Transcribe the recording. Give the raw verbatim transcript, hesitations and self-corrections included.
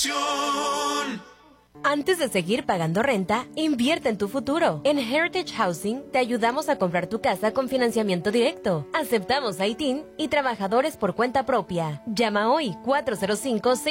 inversión. Antes de seguir pagando renta, invierte en tu futuro. En Heritage Housing te ayudamos a comprar tu casa con financiamiento directo. Aceptamos I T I N y trabajadores por cuenta propia. Llama hoy cuatro cero cinco, seis